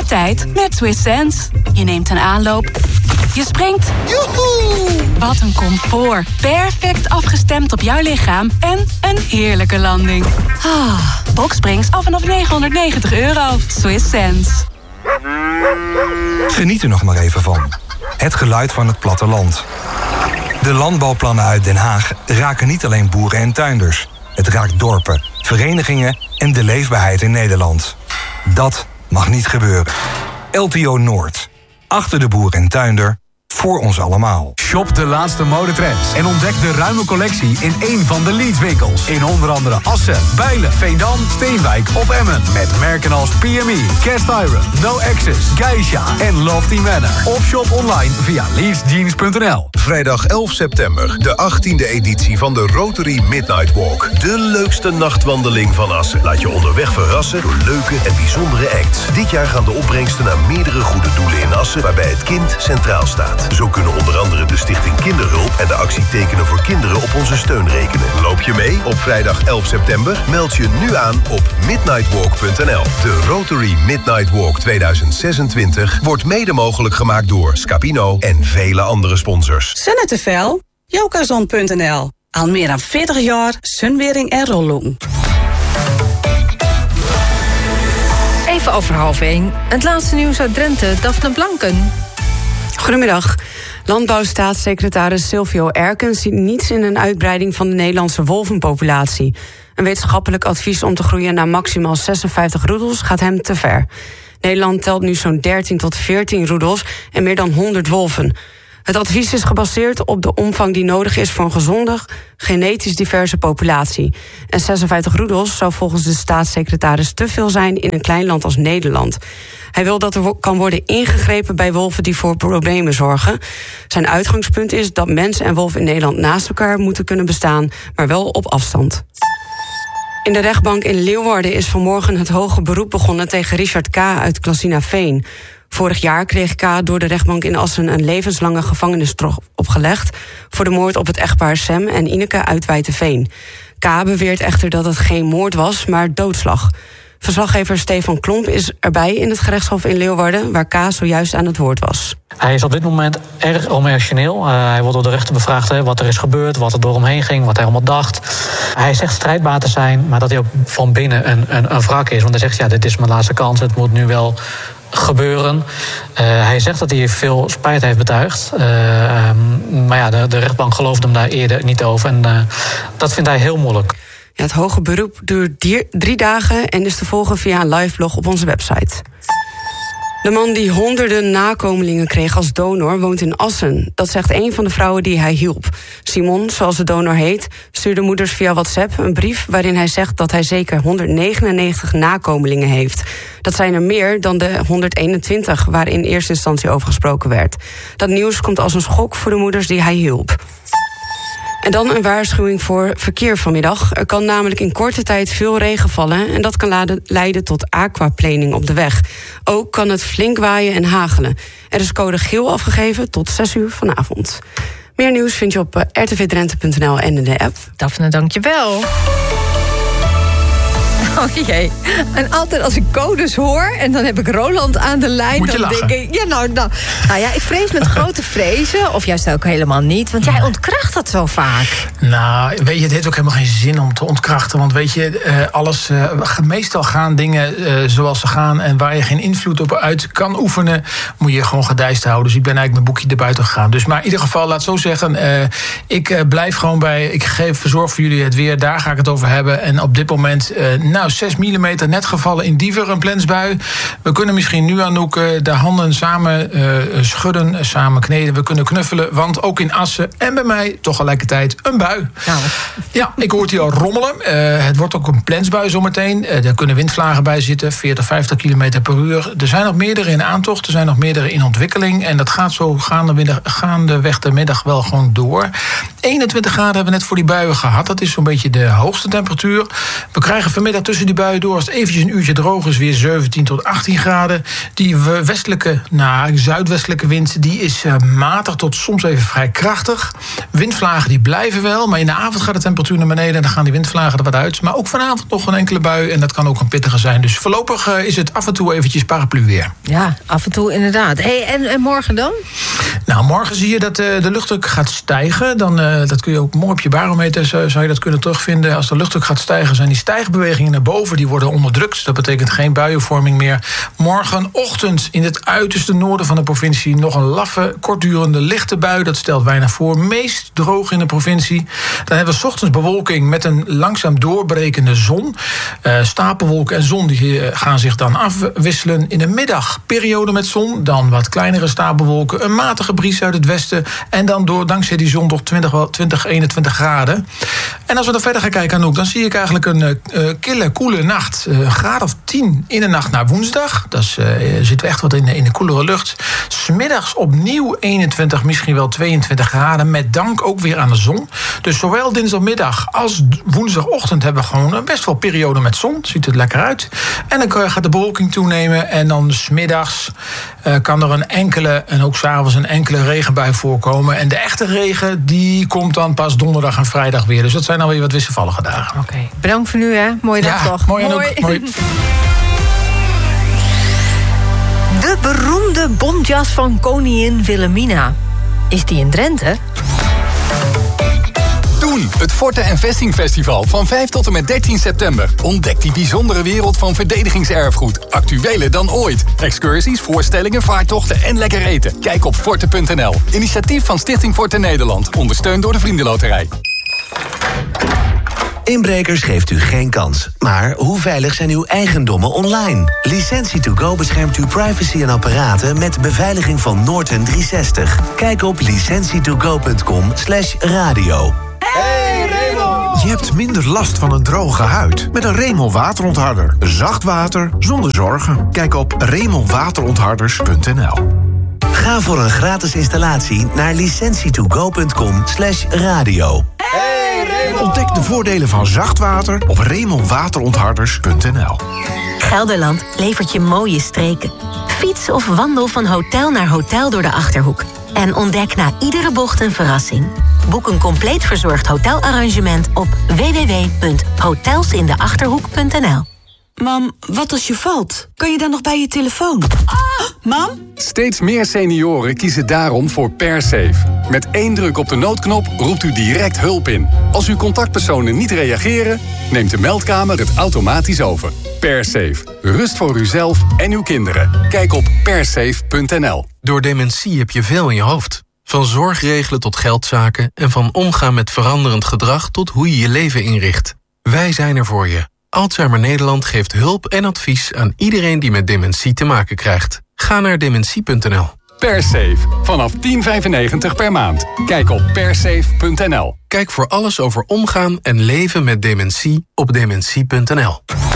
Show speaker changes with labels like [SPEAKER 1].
[SPEAKER 1] tijd met Swiss Sense. Je neemt een aanloop. Je springt. Joehoe! Wat een comfort. Perfect afgestemd op jouw lichaam. En een heerlijke landing. Boxsprings af vanaf €990. Swiss Sense.
[SPEAKER 2] Geniet er nog maar even van. Het geluid van het platteland. De landbouwplannen uit Den Haag raken niet alleen boeren en tuinders. Het raakt dorpen, verenigingen en de leefbaarheid in Nederland. Dat mag niet gebeuren. LTO Noord. Achter de boer en tuinder. Voor ons allemaal.
[SPEAKER 3] Shop de laatste modetrends en ontdek de ruime collectie in één van de Leeds-winkels. In onder andere Assen, Bijlen, Veendam, Steenwijk of Emmen. Met merken als PME, Cast Iron, No Access, Geisha en Lofty Manor. Of shop online via leedsjeans.nl.
[SPEAKER 4] Vrijdag 11 september, de 18e editie van de Rotary Midnight Walk. De leukste nachtwandeling van Assen. Laat je onderweg verrassen door leuke en bijzondere acts. Dit jaar gaan de opbrengsten naar meerdere goede doelen in Assen, waarbij het kind centraal staat. Zo kunnen onder andere de Stichting Kinderhulp en de actie Tekenen voor Kinderen op onze steun rekenen. Loop je mee op vrijdag 11 september? Meld je nu aan op midnightwalk.nl. De Rotary Midnight Walk 2026 wordt mede mogelijk gemaakt door Scapino en vele andere sponsors.
[SPEAKER 5] Sunnetevel, Jokazon.nl. Al meer dan 40 jaar sunwering en rolloen.
[SPEAKER 6] Even over 12:30. Het laatste nieuws uit Drenthe, Daphne Blanken.
[SPEAKER 7] Goedemiddag. Landbouwstaatssecretaris Silvio Erkens ziet niets in een uitbreiding van de Nederlandse wolvenpopulatie. Een wetenschappelijk advies om te groeien naar maximaal 56 roedels gaat hem te ver. Nederland telt nu zo'n 13 tot 14 roedels en meer dan 100 wolven. Het advies is gebaseerd op de omvang die nodig is voor een gezonde, genetisch diverse populatie. En 56 roedels zou volgens de staatssecretaris te veel zijn in een klein land als Nederland. Hij wil dat er kan worden ingegrepen bij wolven die voor problemen zorgen. Zijn uitgangspunt is dat mens en wolf in Nederland naast elkaar moeten kunnen bestaan, maar wel op afstand. In de rechtbank in Leeuwarden is vanmorgen het hoge beroep begonnen tegen Richard K. uit Klassinaveen. Vorig jaar kreeg K. door de rechtbank in Assen een levenslange gevangenisstraf opgelegd voor de moord op het echtpaar Sem en Ineke uit Wijteveen. K. beweert echter dat het geen moord was, maar doodslag. Verslaggever Stefan Klomp is erbij in het gerechtshof in Leeuwarden, waar K. zojuist aan het woord was.
[SPEAKER 8] Hij is op dit moment erg emotioneel. Hij wordt door de rechter bevraagd wat er is gebeurd, wat er door hem heen ging, wat hij allemaal dacht. Hij zegt strijdbaar te zijn, maar dat hij ook van binnen een wrak is. Want hij zegt, ja, dit is mijn laatste kans, het moet nu wel gebeuren. Hij zegt dat hij veel spijt heeft betuigd. Maar ja, de rechtbank geloofde hem daar eerder niet over. En dat vindt hij heel moeilijk.
[SPEAKER 7] Ja, het hoge beroep duurt 3 dagen en is te volgen via een liveblog op onze website. De man die honderden nakomelingen kreeg als donor woont in Assen. Dat zegt een van de vrouwen die hij hielp. Simon, zoals de donor heet, stuurde moeders via WhatsApp een brief waarin hij zegt dat hij zeker 199 nakomelingen heeft. Dat zijn er meer dan de 121 waar in eerste instantie over gesproken werd. Dat nieuws komt als een schok voor de moeders die hij hielp. En dan een waarschuwing voor verkeer vanmiddag. Er kan namelijk in korte tijd veel regen vallen en dat kan leiden tot aquaplaning op de weg. Ook kan het flink waaien en hagelen. Er is code geel afgegeven tot 6:00 vanavond. Meer nieuws vind je op rtvdrenthe.nl en in de app.
[SPEAKER 6] Daphne, dankjewel. Oh jee. En altijd als ik codes hoor en dan heb ik Roland aan de lijn,
[SPEAKER 9] moet je
[SPEAKER 6] dan
[SPEAKER 9] lachen.
[SPEAKER 6] denk ik, nou ja, ik vrees met grote vrezen, of juist ook helemaal niet, want jij ontkracht dat zo vaak.
[SPEAKER 9] Nou, weet je, het heeft ook helemaal geen zin om te ontkrachten. Want weet je, meestal gaan dingen zoals ze gaan en waar je geen invloed op uit kan oefenen, moet je gewoon gedijst houden. Dus ik ben eigenlijk mijn boekje erbuiten gegaan. Dus maar in ieder geval, laat zo zeggen, ik blijf gewoon bij, ik verzorg voor jullie het weer, daar ga ik het over hebben. En op dit moment, 6 mm net gevallen in Diever, een plensbui. We kunnen misschien nu, Anouk, de handen samen schudden, samen kneden. We kunnen knuffelen, want ook in Assen en bij mij tegelijkertijd een bui. Nou. Ja, ik hoor het hier al rommelen. Het wordt ook een plensbui zometeen. Er kunnen windvlagen bij zitten, 40, 50 km per uur. Er zijn nog meerdere in aantocht, er zijn nog meerdere in ontwikkeling. En dat gaat zo gaandeweg de middag wel gewoon door. 21 graden hebben we net voor die buien gehad. Dat is zo'n beetje de hoogste temperatuur. We krijgen vanmiddag tussen die buien door, als het eventjes een uurtje droog is, weer 17 tot 18 graden. Die zuidwestelijke wind die is matig tot soms even vrij krachtig. Windvlagen die blijven wel, maar in de avond gaat de temperatuur naar beneden en dan gaan die windvlagen er wat uit. Maar ook vanavond nog een enkele bui en dat kan ook een pittige zijn. Dus voorlopig is het af en toe eventjes paraplu weer.
[SPEAKER 6] Ja, af en toe inderdaad. Hey, en morgen dan?
[SPEAKER 9] Nou, morgen zie je dat de luchtdruk gaat stijgen. Dan, dat kun je ook mooi op je barometer zou je dat kunnen terugvinden. Als de luchtdruk gaat stijgen, zijn die stijgbewegingen naar boven, die worden onderdrukt. Dat betekent geen buienvorming meer. Morgenochtend in het uiterste noorden van de provincie nog een laffe, kortdurende lichte bui. Dat stelt weinig voor. Meest droog in de provincie. Dan hebben we 's ochtends bewolking met een langzaam doorbrekende zon. Stapelwolken en zon die gaan zich dan afwisselen. In de middag periode met zon. Dan wat kleinere stapelwolken. Een matige bries uit het westen. En dan dankzij die zon toch 20, 21 graden. En als we dan verder gaan kijken, Anouk, dan zie ik eigenlijk een kille, koele nacht. Een graad of 10 in de nacht naar woensdag. Dat zitten we echt wat in de koelere lucht. 's Middags opnieuw 21, misschien wel 22 graden. Met dank ook weer aan de zon. Dus zowel dinsdagmiddag als woensdagochtend hebben we gewoon best wel periode met zon. Ziet het lekker uit. En dan gaat de bewolking toenemen. En dan 's middags kan er een enkele, en ook 's avonds een enkele regenbui voorkomen. En de echte regen, die komt dan pas donderdag en vrijdag weer. Dus dat zijn alweer wat wisselvallige dagen.
[SPEAKER 6] Oké. Bedankt voor nu, hè. Mooie dag toch.
[SPEAKER 9] Mooi. Mooi.
[SPEAKER 6] De beroemde bontjas van koningin Wilhelmina. Is die in Drenthe?
[SPEAKER 10] Doen, het Forte en Vesting Festival van 5 tot en met 13 september. Ontdek die bijzondere wereld van verdedigingserfgoed. Actueler dan ooit. Excursies, voorstellingen, vaartochten en lekker eten. Kijk op forte.nl. Initiatief van Stichting Forte Nederland. Ondersteund door de Vriendenloterij.
[SPEAKER 11] Inbrekers geeft u geen kans. Maar hoe veilig zijn uw eigendommen online? Licentie2Go beschermt uw privacy en apparaten met beveiliging van Norton 360. Kijk op licentietogo.com/radio.
[SPEAKER 12] Hey Raymond! Je hebt minder last van een droge huid met een Raymond waterontharder. Zacht water zonder zorgen. Kijk op RaymondWaterontharders.nl.
[SPEAKER 11] Ga voor een gratis installatie naar licentietogo.com/radio.
[SPEAKER 12] Ontdek de voordelen van zacht water op RaymondWaterontharders.nl.
[SPEAKER 13] Gelderland levert je mooie streken. Fiets of wandel van hotel naar hotel door de Achterhoek. En ontdek na iedere bocht een verrassing. Boek een compleet verzorgd hotelarrangement op www.hotelsindeachterhoek.nl.
[SPEAKER 14] Mam, wat als je valt? Kan je dan nog bij je telefoon? Mam?
[SPEAKER 15] Steeds meer senioren kiezen daarom voor PerSafe. Met 1 druk op de noodknop roept u direct hulp in. Als uw contactpersonen niet reageren, neemt de meldkamer het automatisch over. PerSafe. Rust voor uzelf en uw kinderen. Kijk op persafe.nl.
[SPEAKER 16] Door dementie heb je veel in je hoofd. Van zorgregelen tot geldzaken en van omgaan met veranderend gedrag tot hoe je je leven inricht. Wij zijn er voor je. Alzheimer Nederland geeft hulp en advies aan iedereen die met dementie te maken krijgt. Ga naar dementie.nl.
[SPEAKER 15] PerSafe. Vanaf €10,95 per maand. Kijk op persafe.nl.
[SPEAKER 16] Kijk voor alles over omgaan en leven met dementie op dementie.nl.